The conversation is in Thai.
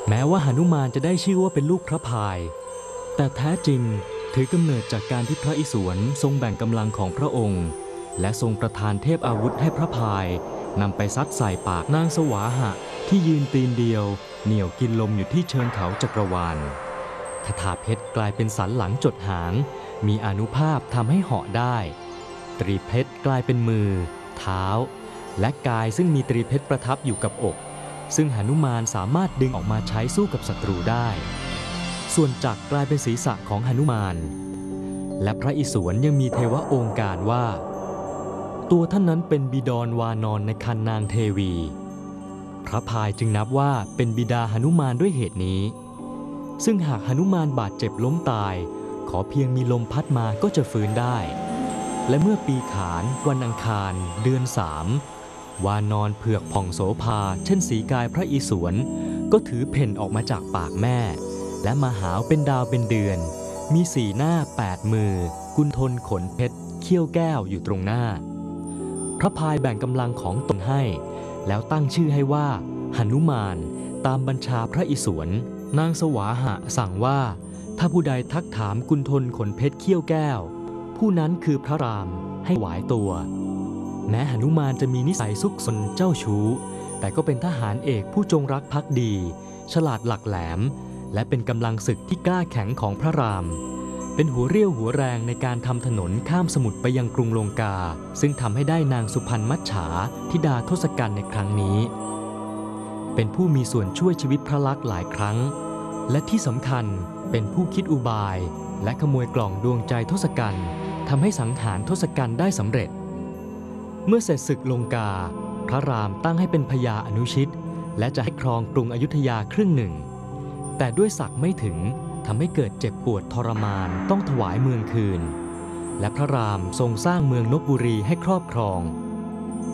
แม้ว่าหนุมานจะได้ชื่อว่าเป็นลูกพระพายแต่แท้จริงถือกำเนิดจากการที่พระอิศวรทรงแบ่งกำลังของพระองค์และทรงประทานเทพอาวุธให้พระพายนำไปซัดใส่ปากนางสวาหะที่ยืนตีนเดียวเหนี่ยวกินลมอยู่ที่เชิงเขาจักรวาลคทาเพชรกลายเป็นสันหลังจดหางมีอานุภาพทำให้เหาะได้ตรีเพชรกลายเป็นมือเท้าและกายซึ่งมีตรีเพชรประทับอยู่กับอกซึ่งหนุมานสามารถดึงออกมาใช้สู้กับศัตรูได้ส่วนจักรกลายเป็นศีรษะของหนุมานและพระอิศวรยังมีเทวะองค์การว่าตัวท่านนั้นเป็นบิดรวานอนในคันนางเทวีพระพายจึงนับว่าเป็นบิดาหนุมานด้วยเหตุนี้ซึ่งหากหนุมานบาดเจ็บล้มตายขอเพียงมีลมพัดมาก็จะฟื้นได้และเมื่อปีขานวันอังคารเดือน3วานอนเผือกผ่องโสภาเช่นสีกายพระอิศวรก็ถือเพ่นออกมาจากปากแม่และมาหาวเป็นดาวเป็นเดือนมี4 หน้า8 มือกุณฑลขนเพชรเขี้ยวแก้วอยู่ตรงหน้าพระพายแบ่งกำลังของตนให้แล้วตั้งชื่อให้ว่าหนุมานตามบัญชาพระอิศวรนางสวาหะสั่งว่าถ้าผู้ใดทักถามกุณฑลขนเพชรเขี้ยวแก้วผู้นั้นคือพระรามให้หวายตัวแม้หนุมานจะมีนิสัยซุกซนเจ้าชู้แต่ก็เป็นทหารเอกผู้จงรักภักดีฉลาดหลักแหลมและเป็นกำลังศึกที่กล้าแข็งของพระรามเป็นหัวเรี่ยวหัวแรงในการทำถนนข้ามสมุทรไปยังกรุงลงกาซึ่งทำให้ได้นางสุพรรณมัจฉาธิดาทศกัณฐ์ในครั้งนี้เป็นผู้มีส่วนช่วยชีวิตพระลักษมณ์หลายครั้งและที่สำคัญเป็นผู้คิดอุบายและขโมยกล่องดวงใจทศกัณฐ์ทำให้สังหารทศกัณฐ์ได้สำเร็จเมื่อเสร็จศึกลงกาพระรามตั้งให้เป็นพญาอนุชิตและจะให้ครองกรุงอยุธยาครึ่งหนึ่งแต่ด้วยศักดิ์ไม่ถึงทำให้เกิดเจ็บปวดทรมานต้องถวายเมืองคืนและพระรามทรงสร้างเมืองลพบุรีให้ครอบครอง